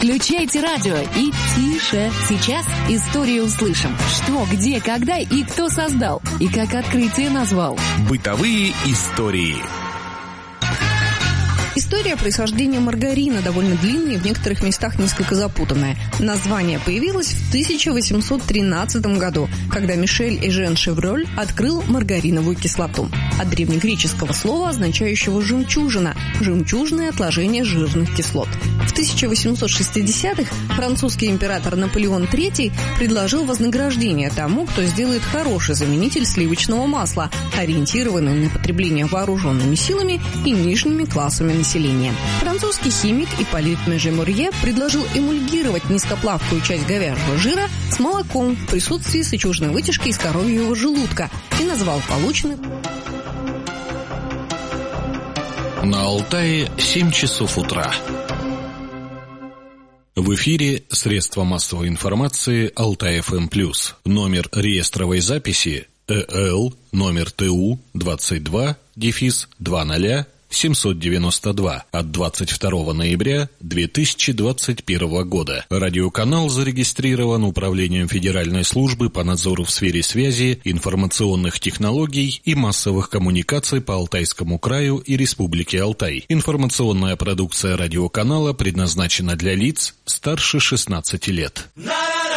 Включайте радио и тише. Сейчас историю услышим. Что, где, когда и кто создал. И как открытие назвал. Бытовые истории. История происхождения маргарина довольно длинная и в некоторых местах несколько запутанная. Название появилось в 1813 году, когда Мишель Эжен Шевроль открыл маргариновую кислоту. От древнегреческого слова, означающего «жемчужина» – жемчужное отложение жирных кислот. В 1860-х французский император Наполеон III предложил вознаграждение тому, кто сделает хороший заменитель сливочного масла, ориентированный на потребление вооруженными силами и нижними классами населения. Французский химик Ипполит Меже-Мурье предложил эмульгировать низкоплавкую часть говяжьего жира с молоком в присутствии сычужной вытяжки из коровьего желудка и назвал полученный... На Алтае 7 часов утра. В эфире средства массовой информации Алтай-ФМ+. Номер реестровой записи ЭЛ номер ТУ 22-20-792 от 22 ноября 2021 года. Радиоканал зарегистрирован Управлением Федеральной службы по надзору в сфере связи, информационных технологий и массовых коммуникаций по Алтайскому краю и Республике Алтай. Информационная продукция радиоканала предназначена для лиц старше 16 лет.